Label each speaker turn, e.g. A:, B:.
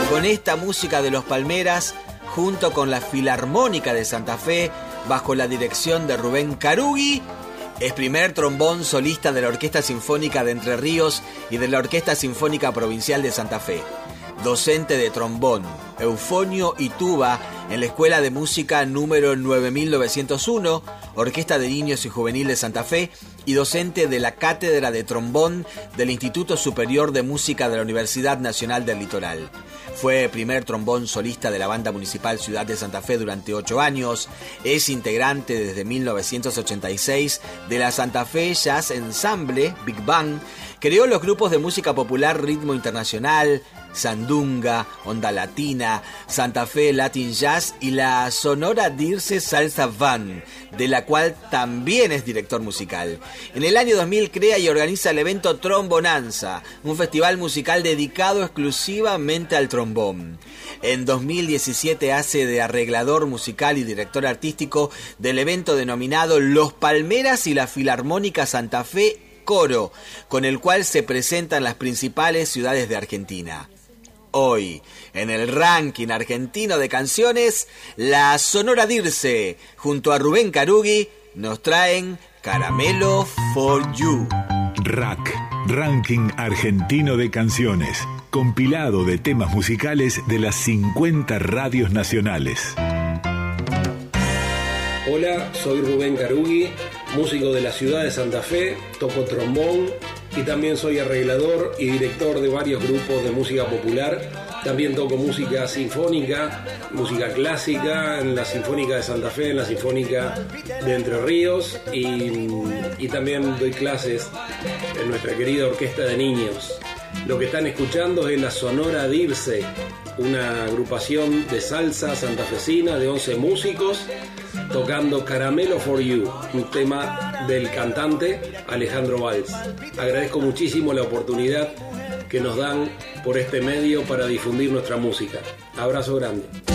A: con esta música de Los Palmeras, junto con la Filarmónica de Santa Fe, bajo la dirección de Rubén Carugui. Es primer trombón solista de la Orquesta Sinfónica de Entre Ríos y de la Orquesta Sinfónica Provincial de Santa Fe. Docente de trombón, eufonio y tuba en la Escuela de Música número 9901, Orquesta de Niños y Juvenil de Santa Fe, y docente de la Cátedra de Trombón del Instituto Superior de Música de la Universidad Nacional del Litoral. Fue primer trombón solista de la Banda Municipal Ciudad de Santa Fe durante 8 años. Es integrante desde 1986 de la Santa Fe Jazz Ensemble, Big Bang. Creó los grupos de música popular Ritmo Internacional, Sandunga, Onda Latina, Santa Fe Latin Jazz y la Sonora Dirce Salsa Band, de la cual también es director musical. En el año 2000 crea y organiza el evento Trombonanza, un festival musical dedicado exclusivamente al trombón. En 2017 hace de arreglador musical y director artístico del evento denominado Los Palmeras y la Filarmónica Santa Fe Coro, con el cual se presentan las principales ciudades de Argentina. Hoy, en el ranking argentino de canciones, la Sonora Dirce, junto a Rubén Carugui, nos traen Caramelo for You.
B: RAC, Ranking Argentino de Canciones, compilado de temas musicales de las 50 radios nacionales.
C: Hola, soy Rubén Carugui, músico de la ciudad de Santa Fe, toco trombón y también soy arreglador y director de varios grupos de música popular. También toco música sinfónica, música clásica en la Sinfónica de Santa Fe, en la Sinfónica de Entre Ríos y también doy clases en nuestra querida Orquesta de Niños. Lo que están escuchando es la Sonora Dirce, una agrupación de salsa santafesina de 11 músicos tocando Caramelo for You, un tema del cantante Alejandro Valls. Agradezco muchísimo la oportunidad que nos dan por este medio para difundir nuestra música. Abrazo grande.